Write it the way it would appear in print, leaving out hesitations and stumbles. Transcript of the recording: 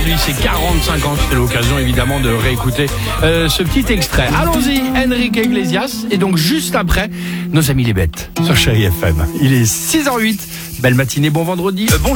aujourd'hui ses 45 ans. C'était l'occasion évidemment de réécouter ce petit extrait. Allons-y, Enrique Iglesias. Et donc juste après, nos amis les bêtes sur Chérie FM. Il est 6h08. Belle matinée, bon vendredi. Bonjour.